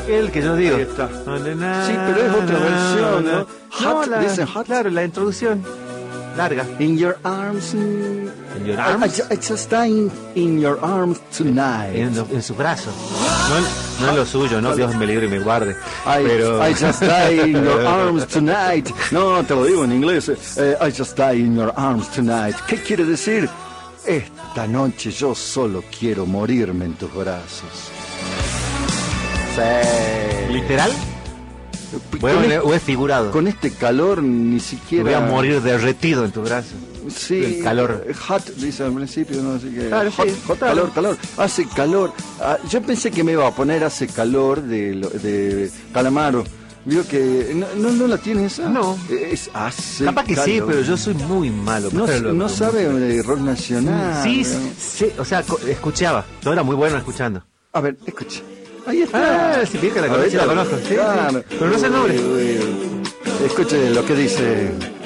El que yo digo. Ahí está. Sí, pero es otra versión, ¿no? Hot, dicen hot. Claro, la introducción larga. In your arms. In your arms. I just die in your arms tonight. En sus brazos. No es lo suyo, ¿no? Dios me libre y me guarde. I just die in your arms tonight. No, te lo digo en inglés. I just die in your arms tonight. ¿Qué quiere decir? Esta noche yo solo quiero morirme en tus brazos. Sí. ¿Literal? Bueno, ¿o es figurado? Con este calor ni siquiera... Voy a morir derretido en tus brazos. Sí, el calor. Hot, dice al principio, no sé qué. Claro, hot, sí, hot, calor. Hace calor. Yo pensé que me iba a poner hace calor de Calamaro. Vio que no la tiene esa. No. Hace capaz que calor. sí, pero yo soy muy malo. No sabe de rock nacional. Sí, o sea, escuchaba. Yo era muy bueno escuchando. A ver, escucha. Ahí está. Sí, bien que la conozco. Sí, claro. sí. Pero no sé el nombre. Escuche lo que dice.